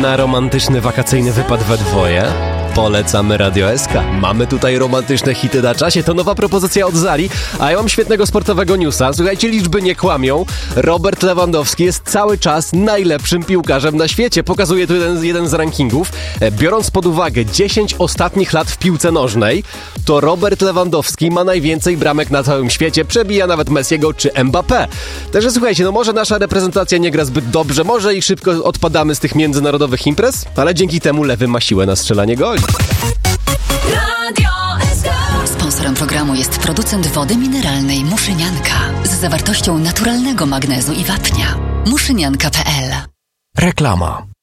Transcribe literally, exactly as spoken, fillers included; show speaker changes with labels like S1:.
S1: Na romantyczny, wakacyjny wypad we dwoje polecamy Radio S K. Mamy tutaj romantyczne hity na czasie, to nowa propozycja od Zari, a ja mam świetnego sportowego newsa. Słuchajcie, liczby nie kłamią. Robert Lewandowski jest cały czas najlepszym piłkarzem na świecie. Pokazuje tu jeden, jeden z rankingów. Biorąc pod uwagę dziesięć ostatnich lat w piłce nożnej, to Robert Lewandowski ma najwięcej bramek na całym świecie, przebija nawet Messiego czy Mbappé. Także słuchajcie, no może nasza reprezentacja nie gra zbyt dobrze, może i szybko odpadamy z tych międzynarodowych imprez, ale dzięki temu Lewy ma siłę na strzelanie goli.
S2: Sponsorem programu jest producent wody mineralnej Muszynianka z zawartością naturalnego magnezu i wapnia. muszynianka kropka p l.
S3: Reklama.